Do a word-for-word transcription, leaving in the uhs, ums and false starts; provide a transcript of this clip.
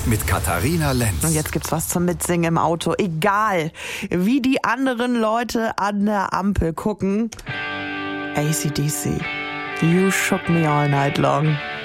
mit Katharina Lenz. Und jetzt gibt's was zum Mitsingen im Auto. Egal, wie die anderen Leute an der Ampel gucken. A C D C. You shook me all night long.